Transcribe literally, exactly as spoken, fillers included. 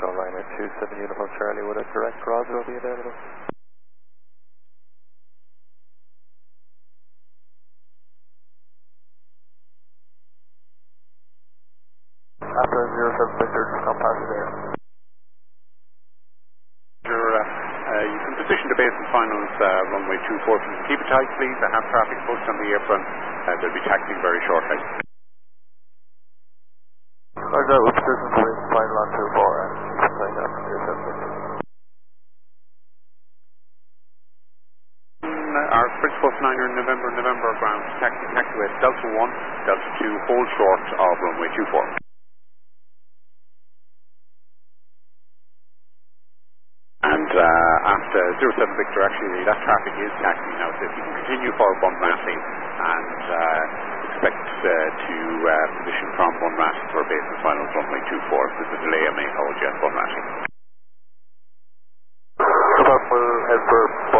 Liner two seven Uniform Charlie, would a direct Roswell be available? After zero seven Victor, come past there. You're, uh, uh, you can position the base and finals uh, runway two four. Keep it tight, please. I have traffic posted on the apron. Uh, they'll be taxiing very shortly. Roger, we'll position the base and final on two four and keep it tight after zero seven Victor. Our principal niner November, November ground taxi taxiway Delta one, Delta two, hold short of runway two four. And uh, after zero seven Victor, actually that traffic is taxiing now, so if you can continue for Bunratty and uh, expect uh, to uh, position from Bunratty for base and final runway two four. If there's a delay, I may hold you at Bunratty. We'll head for